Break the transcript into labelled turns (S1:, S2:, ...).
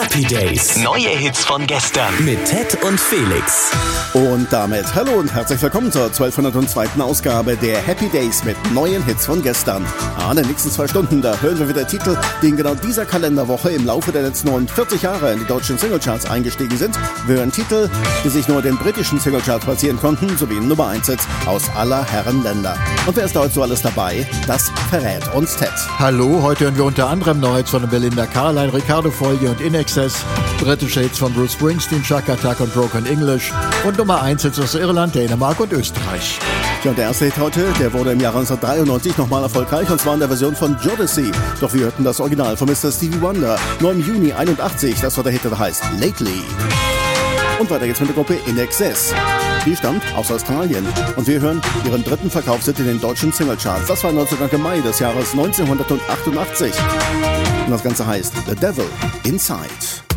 S1: Happy Days. Neue Hits von gestern. Mit Ted und Felix.
S2: Und damit hallo und herzlich willkommen zur 1202. Ausgabe der Happy Days mit neuen Hits von gestern. In den nächsten 2 Stunden, da hören wir wieder Titel, die in genau dieser Kalenderwoche im Laufe der letzten 49 Jahre in die deutschen Singlecharts eingestiegen sind. Wir hören Titel, die sich nur den britischen Singlecharts platzieren konnten, sowie Nummer 1 Hits aus aller Herren Länder. Und wer ist da heute so alles dabei? Das verrät uns Ted.
S3: Hallo, heute hören wir unter anderem Neues von Belinda Carlisle, Ricardo Fogli und In Excess, britische Hits von Bruce Springsteen, Shack Attack und Broken English und Nummer 1 Hits aus Irland, Dänemark und Österreich.
S2: Ja, und der erste Hit heute, der wurde im Jahre 1993 nochmal erfolgreich, und zwar in der Version von Jodeci. Doch wir hörten das Original von Mr. Stevie Wonder, nur im Juni 81, das war der Hit, der heißt Lately. Und weiter geht's mit der Gruppe In Excess. Die stammt aus Australien und wir hören ihren 3. Verkaufshit in den deutschen Singlecharts. Das war 19. Mai des Jahres 1988. Und das Ganze heißt The Devil Inside.